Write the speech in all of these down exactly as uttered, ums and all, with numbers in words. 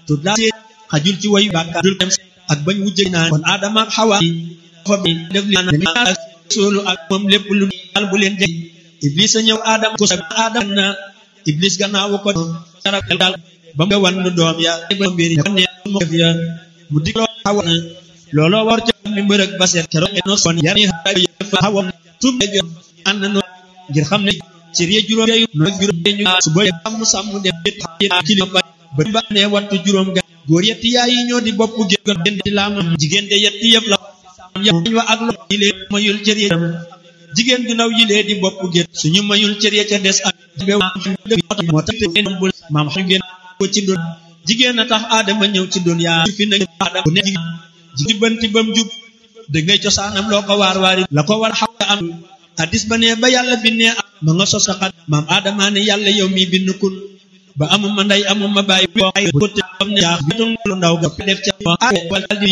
tudda xajul ci wayu bàkkaar dul dem ak bañ wujje naan kon Adama ak Hawa fa bi def li naan solo ak moom lépp lu dal bu leen jëg Iblis a ñëw Adama ko sa Adama na Iblis gannaaw ko dara dal ba nga wan doom ya ba mbir ne mo def ya mu digloo Hawa looloo war ca mi mbërëg baset keroog no son yari Hawa tum de ànd no ngir xam ne ci ree juróom yu no juróom ñu su boy am sàmm dem ci li ba ba ne wattu juróom ga góor yetti yaay yi ñoo di bopp gi gën di laamam jigéen de yetti yëpp la ñu wa ak lo yi lee mayul cër yi jigéen ju ndaw yi lee di bopp gi suñu mayul cër ya ca des ak bew moo tax maam xam ngeen ko ci doon jigéen a tax Adama ñëw ci doon yaa fi na Adama ne jigéen banti bam jub da ngay cosaanam loo ko waar waari la ko war xaw am hadis ba ne ba yàlla bindee ma nga sos xat maam Adama ne yàlla yow mi bind kun ba amuma ndey amuma bàyyi boo ay ko te am ne yaa bitum lu ndaw ga def ca wal di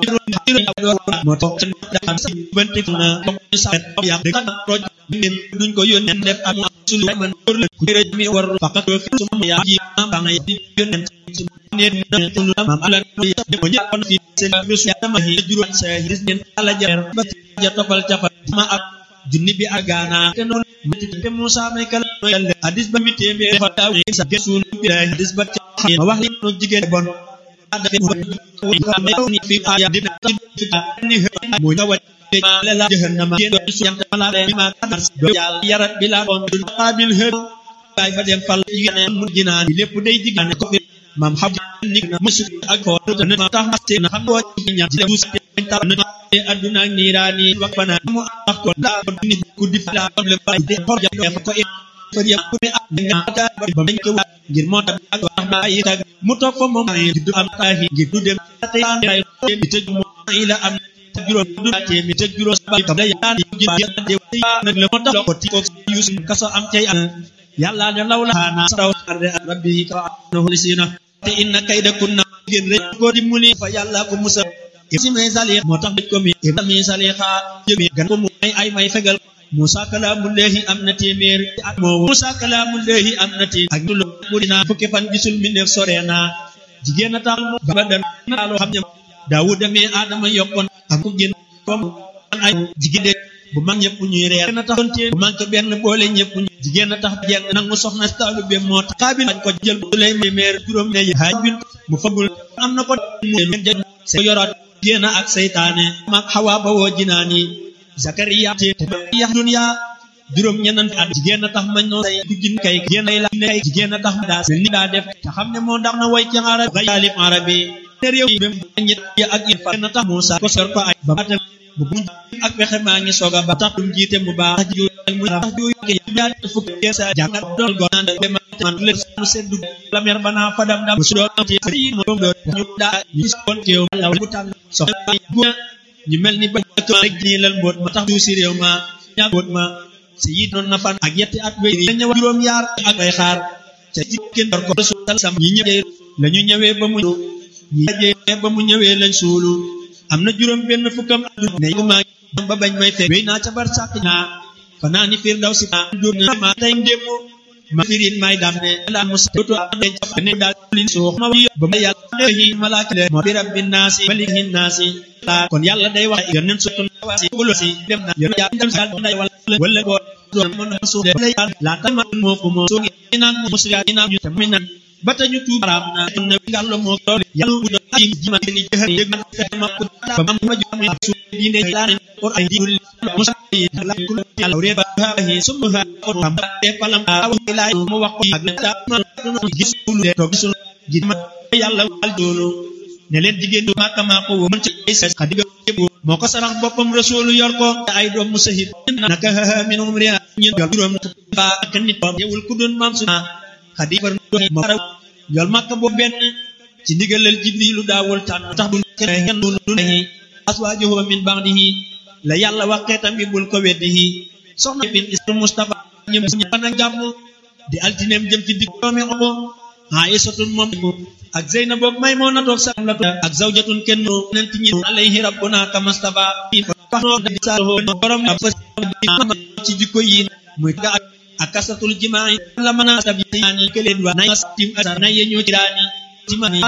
moo tax daan si banti na ñu sa ya de roj min duñ ko yónnee def am sulu man ko la mi war faqat fi suma ya ji ba ngay di yónnee ne sunu maam ala mo ñeppon fi seen bisu dama hi juru sa his den ala jar ba ja topal ca fa ma ak junni bi agana te non miti te Musa may kala yalla hadis ba mi tembe fa taw sa gesun bi hadis ba ma wax no jigéen bon ada ni fi aya dina ni mo ñawat la la jahannama do su yam la ma kadar do yalla yarat bi la on dun qabil he bay fa dem fal jigéen mu jinaan lépp day jigéen ko maam xam ni na musu ak ko na tax te na xam ko ñaan ci du ta na aduna niirani wax bana mu ak ko la ni ku di la le bay de xor ja def ko e fa ya ku ne ak nga ta ba bañ ko ngir mo tax ak wax ba yi tag mu tok fa mom ay du am tahi ngir du dem te ay mi te mu ila am juro du te mi te juro ba ta ya ni gi de nak le mo tax ko ti ko yusuf kaso am tay yàlla ne lawla na saw arde rabbi ka no lisina te inna kayda kunna gen rek ko di muli fa yàlla ko musa ismi sali moo tax ko mi mi sali xa jemi gan ko may ay may fegal Musa kalaamullahi am na téeméer ak moo Musa kalaamullahi am na téeméer ak lu mu dina fukki fan gisul mi neef sore na jigéen a tax ba dan na loo xam ne Daawuda mi Adama yokkoon ak ko gën comme ay jigéen de bu mag ñëpp ñuy reer na tax bu mag benn boole ñëpp jigéen a tax jenn nangu soxna taalu be moo tax Xaabil lañ ko jël lay méeméer juróom ne haaj bin mu fagul am na ko se yoraat jigéen ak seytaane mag Hawa ba woo jinaani Zakariya te ya dunya juróom ñenant at jigéen a tax mañ no say du jin kay jigéen ay la kay jigéen a tax daa ni daa def te xam ne moo ndax na way ci arab ghalib arabi réew yi bem ñet ak il fa na tax Musa ko sor ko ay ba bu bu ak fexe maa ngi sooga ba tax dum jiite mu baax ju mu tax ju ke ya fukk sa jangat dol go nan de man le mu seddu la mer bana fadam dam su do ci mo do ñu da ñu kon kew la bu tan so ñu melni ba ko rek ni lal mbot ma tax du ci rew ma ñagot ma sayid non na fan ak yetti at we ñew juroom yar ak ay xaar ca jigen dor ko rasul sam ñi ñewé lañu ñewé ba mu ñi ñewé ba mu ñewé lañ suulu amna juroom benn fukam ne ma ba bañ may fek weyna ca bar sak na fanani firdausi dur na ma tay ndemu ma firin may damne la musatu den ne dal lin so ma ba ma yalla hi malaka mo bi rabbin nasi balihin nasi kon yalla day wax yenen sutun wasi bulu si dem na ya dem sal day wala go do mon so de la tam mo ko mo so ina musya ina ñu tamina batañu tu baram na ne ngallo mo do yalla bu do ay jima ni jeexal deg ma ko ba ma ma jami su dine la or ay dul musa la ku yalla re ba hi sumha ko tam te palam aw ila mo wax ko ak ta ma gis lu de to gisul gima yalla wal dolo ne len jigéen du Makka ma ko won ci ay xadiga moko sarax bopam rasul yor ko ay doom musahid naka min umriya ñen gal juroom ba ak nit yewul ku doon mam suna xadiga mo yol Makka bo benn ci ndigalal Jibrilu daawul tan tax bu ñen du ne aswajuhu min ba'dihi la yalla waxé tambi bul ko weddihi soxna bin ismu Mustafa ñem ñana jamm di altinem jëm ci dig doomi obo Aishatun mom ak Zainab ak Maymuna tok sa la ak zawjatun kenn nanti ñi alayhi rabbuna kamastafa fa no di saho borom fa ci jikko yi muy ga ak kasatul jima'i la mana sabiyani kelen wa nay tim asana yeñu tirani timani